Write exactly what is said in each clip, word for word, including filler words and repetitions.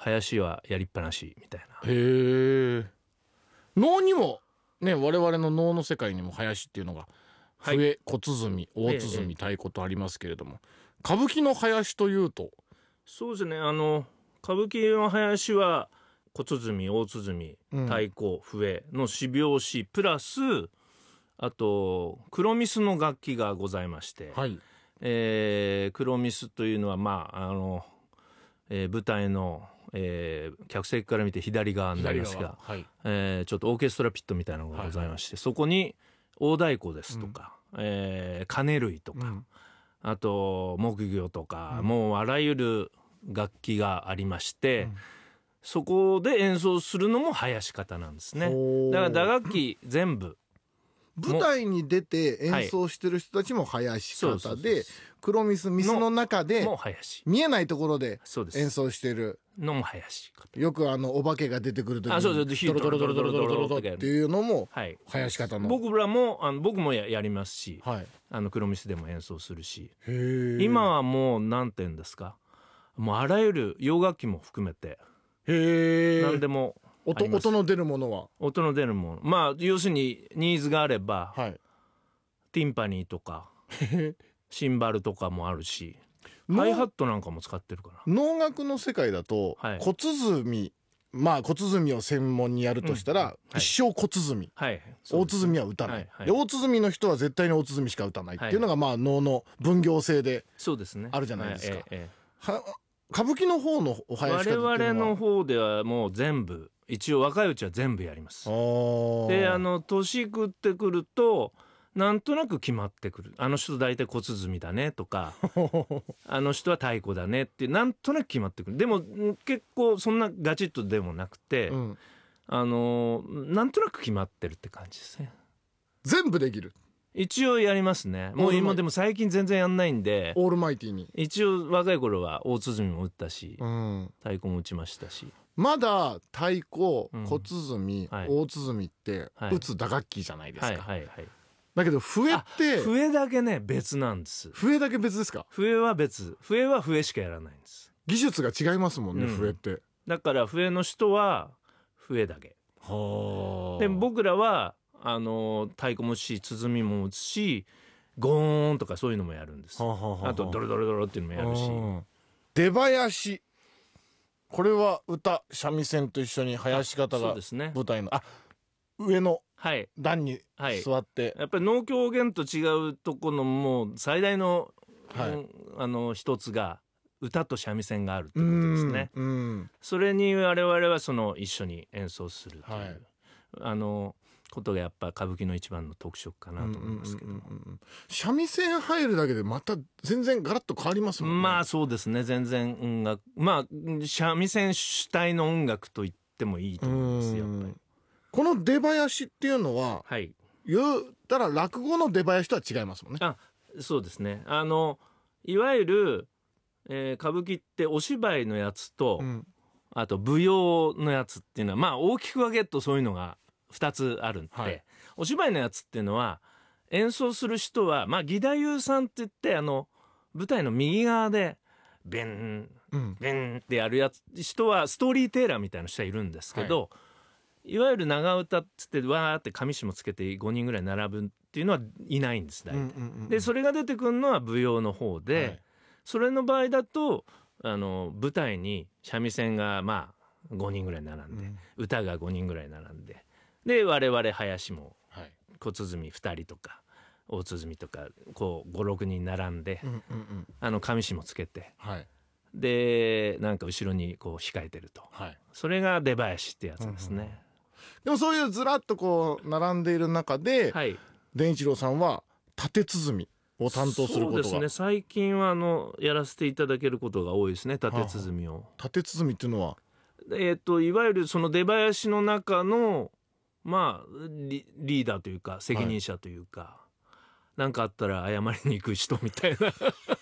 林はやりっぱなしみたいな。 へえ。能にもね、我々の能の世界にも林っていうのがはい笛、小鼓、大鼓、太鼓とありますけれども、歌舞伎の林というと。 そうですね、あの歌舞伎の林は小鼓、大鼓、太鼓、笛の四拍子プラス、あと黒ミスの楽器がございまして、 はい。 えー黒ミスというのは、まああのえー舞台の、えー客席から見て左側になりますが、 はい。 えーちょっとオーケストラピットみたいなのがございまして、そこに大太鼓ですとか、えー鐘類とか、あと木魚とか、もうあらゆる楽器がありまして、そこで演奏するのも林方なんですね。 ほうだから打楽器全部舞台に出て演奏してる人たちも林そうそうそう方で、黒ミス、ミスの中でも林見えないところでそうです演奏してる。 のも林方。 よくあのお化けが出てくる時あそうそうにドロドロドロドロドロドロドロっていうのもはい林方の。 僕らもあの僕も や, やりますし、 はい。 あの黒ミスでも演奏するし、 へー。 今はもう何て言うんですか、もうあらゆる洋楽器も含めてへー。 何でもあ音ります。 音の出るものは。 音の出るもの、まあ要するにニーズがあれば、 はい。 ティンパニーとかシンバルとかもあるし、ハイハットなんかも使ってるかな。 能楽の世界だと、 はい小鼓、まあ小鼓を専門にやるとしたら、 い一生小鼓。 はい大鼓は歌ない、 はいはいで大鼓の人は絶対に大鼓しか歌わないっていうのが、まあ能の分業制でそうですね、 あるじゃないですか。 はいえええは歌舞伎の方のおえ囃子方っていうのは我々の方ではもう全部一応若いうちは全部やります。 あーであの年食ってくるとなんとなく決まってくる。あの人大体小鼓だねとかあの人は太鼓だねってなんとなく決まってくる。でもん結構そんなガチッとでもなくて、 うん、 あのなんとなく決まってるって感じですね。 全部できる。 一応やりますね。もう今でも最近全然やんないんで、 オールマイティに、 一応若い頃は大鼓も打ったし、 うん、 太鼓も打ちましたし。 まだ太鼓、小鼓、 はい大鼓ってはい打つ打楽器じゃないですか、 はいはいはい。 だけど笛って笛だけね別なんです。 笛だけ別ですか。 笛は別。笛は笛しかやらないんです。 技術が違いますもんね、 うん笛って。 だから笛の人は笛だけ。 はあ。 で僕らはあの太鼓も打つし鼓も打つしゴーンとかそういうのもやるんです。 はあはあはああとドロドロドロっていうのもやるし。 うん出囃子、これは歌三味線と一緒に囃子方がそうですね。 舞台のあ上のはい。 段にはい座って、 やっぱり能狂言と違うとこのもう最大の、 はいうんあの一つが歌と三味線があるってうことですね。 んうんそれに我々はその一緒に演奏するという、 はいあのことがやっぱ歌舞伎の一番の特色かなと思いますけども、 うんうんうんうん三味線入るだけでまた全然ガラッと変わりますもんね。 まあそうですね、全然音楽、まあ三味線主体の音楽と言ってもいいと思いますやっぱり。 この出囃子っていうのははい、 言ったら落語の出囃子とは違いますもんね。 あそうですね、あのいわゆる、えー歌舞伎ってお芝居のやつと、 うんあと舞踊のやつっていうのはまあ大きく分けるとそういうのがふたつあるんで、 はいお芝居のやつっていうのは演奏する人はまあ義太夫さんって言ってあの舞台の右側でベンうんベンってやるやつ人はストーリーテーラーみたいな人はいるんですけど、い、わゆる長唄っつってわーって上下つけてごにんぐらい並ぶっていうのはいないんです大体、 うんうんうんでそれが出てくるのは舞踊の方で、 はいそれの場合だとあの舞台に三味線がまあごにんぐらい並んで、 うん歌がごにんぐらい並んで、で我々林もはい小鼓ふたりとか大鼓とかこうごろくにん並んで、 うんうんうんあの上下つけて、 はいでなんか後ろにこう控えてると、 はいそれが出囃子ってやつですね、 でもそういうずらっとこう並んでいる中で、 はい。 伝一郎さんは縦鼓を担当することが、 そうですね、最近はあのやらせていただけることが多いですね、縦鼓を。 縦鼓っていうのはえー、といわゆるその出囃子の中のまあリリーダーというか責任者というか、なんかあったら謝りに行く人みたいな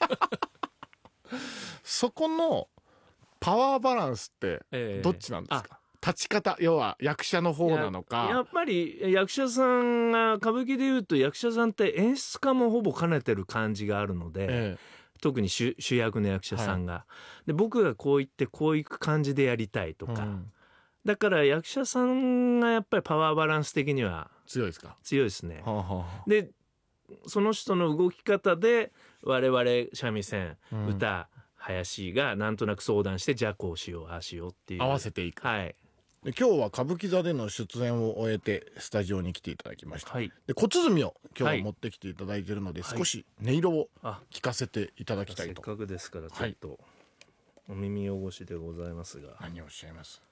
そこのパワーバランスってええどっちなんですか、立ち方、要は役者の方なのややか。 っぱり役者さんが歌舞伎でいうと役者さんって演出家もほぼ兼ねてる感じがあるので、 え特に 主, 主役の役者さんが、はい、で僕がこう言ってこういう感じでやりたいとか、うん、だから役者さんがやっぱりパワーバランス的には強いですか？ 強いですね。 はあはあ、 でその人の動き方で我々三味線、うん、歌林がなんとなく相談して、じゃあこうしようああしようっていう合わせていく。 はい。 で今日は歌舞伎座での出演を終えてスタジオに来ていただきました、 はい、で小鼓を今日は持ってきていただいているので、はい、少し音色を聞かせていただきたいと。 せっかくですからちょっとお耳汚しでございますが、 何をおっしゃいます？